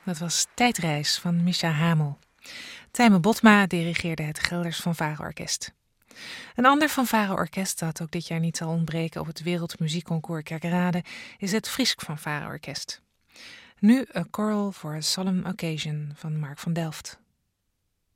Dat was Tijdreis van Misha Hamel. Tijme Botma dirigeerde het Gelders Fanfare-orkest. Een ander fanfare-orkest dat ook dit jaar niet zal ontbreken op het Wereldmuziekconcours Kerkrade is het Friesk Fanfare-orkest. Nu A Choral for a Solemn Occasion van Mark van Delft.